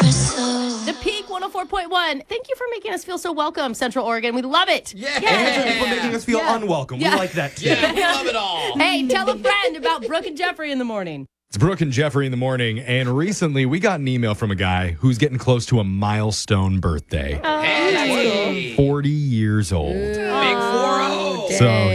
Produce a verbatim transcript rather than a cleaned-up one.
The Peak one oh four point one. Thank you for making us feel so welcome, Central Oregon. We love it. Yeah. And for making us feel Yeah. unwelcome. Yeah. We like that too. Yeah, we love it all. Hey, tell a friend about Brooke and Jeffrey in the morning. It's Brooke and Jeffrey in the morning, and recently we got an email from a guy who's getting close to a milestone birthday. Oh, Hey. forty years old. Big four oh. So